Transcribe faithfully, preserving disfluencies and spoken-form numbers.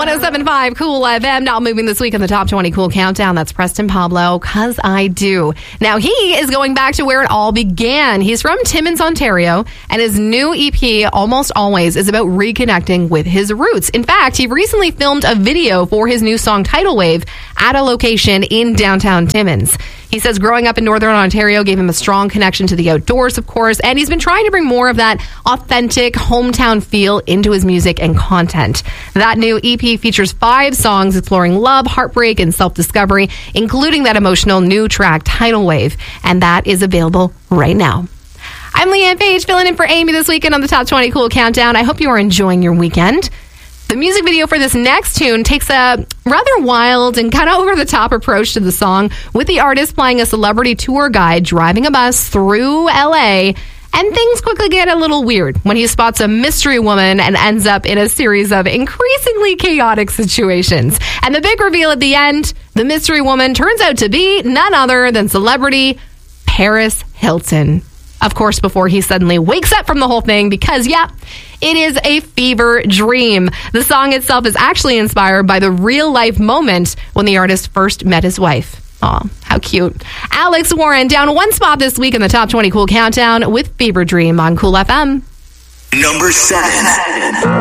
one oh seven point five Cool F M. Now moving this week on the Top twenty Cool Countdown. That's Preston Pablo, Cause I Do. Now he is going back to where it all began. He's from Timmins, Ontario, and his new E P, Almost Always, is about reconnecting with his roots. In fact, he recently filmed a video for his new song Tidal Wave at a location in downtown Timmins. He says growing up in Northern Ontario gave him a strong connection to the outdoors, of course, and he's been trying to bring more of that authentic hometown feel into his music and content. That new E P features five songs exploring love, heartbreak, and self-discovery, including that emotional new track, Tidal Wave, and that is available right now. I'm Leanne Page, filling in for Amy this weekend on the Top twenty Cool Countdown. I hope you are enjoying your weekend. The music video for this next tune takes a rather wild and kind of over-the-top approach to the song, with the artist playing a celebrity tour guide driving a bus through L A, and things quickly get a little weird when he spots a mystery woman and ends up in a series of increasingly chaotic situations. And the big reveal at the end, the mystery woman turns out to be none other than celebrity Paris Hilton. Of course, before he suddenly wakes up from the whole thing, because, yeah, it is a fever dream. The song itself is actually inspired by the real-life moment when the artist first met his wife. Aw, how cute. Alex Warren down one spot this week in the Top twenty Cool Countdown with Fever Dream on Cool F M. Number seven.